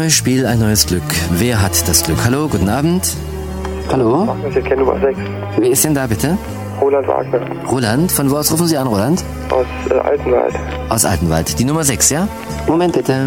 neues Spiel, ein neues Glück. Wer hat das Glück? Hallo, guten Abend. Hallo? Ich erkenne Nummer 6. Wer ist denn da bitte? Roland Wagner. Roland? Von wo aus rufen Sie an, Roland? Aus Altenwald. Aus Altenwald. Die Nummer 6, ja? Moment bitte.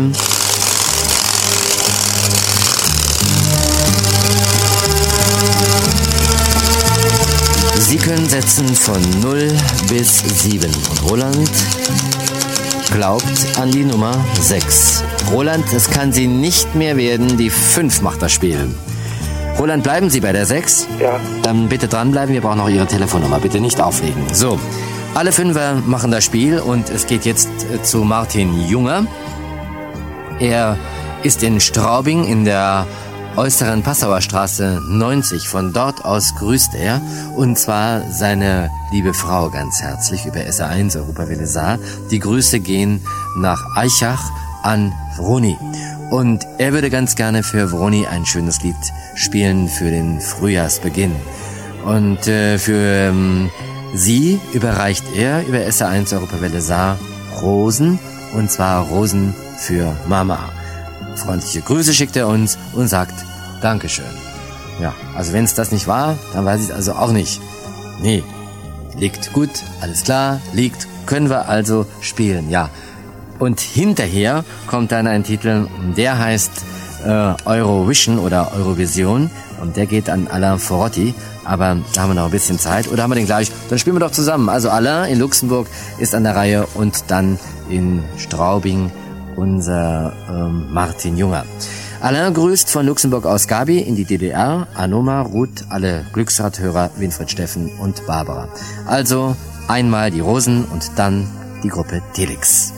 Sie können setzen von 0 bis 7. Und Roland glaubt an die Nummer 6. Roland, es kann sie nicht mehr werden. Die 5 macht das Spiel. Roland, bleiben Sie bei der 6? Ja. Dann bitte dranbleiben. Wir brauchen auch Ihre Telefonnummer. Bitte nicht auflegen. So, alle 5er machen das Spiel und es geht jetzt zu Martin Junger. Er ist in Straubing in der äußeren Passauer Straße 90. Von dort aus grüßt er, und zwar seine liebe Frau ganz herzlich über SR1 Europawelle Saar. Die Grüße gehen nach Aichach an Vroni. Und er würde ganz gerne für Vroni ein schönes Lied spielen für den Frühjahrsbeginn. Und für sie überreicht er über SR1 Europawelle Saar Rosen, und zwar Rosen für Mama. Freundliche Grüße schickt er uns und sagt Dankeschön. Ja, also wenn es das nicht war, dann weiß ich es also auch nicht. Nee, liegt gut, alles klar, liegt, können wir also spielen, ja. Und hinterher kommt dann ein Titel, der heißt Eurovision oder Eurovision, und der geht an Alain Forotti, aber da haben wir noch ein bisschen Zeit. Oder haben wir den gleich? Dann spielen wir doch zusammen. Also Alain in Luxemburg ist an der Reihe und dann in Straubing unser Martin Junger. Alain grüßt von Luxemburg aus Gabi in die DDR, Anoma, Ruth, alle Glücksradhörer, Winfried, Steffen und Barbara. Also einmal die Rosen und dann die Gruppe Telix.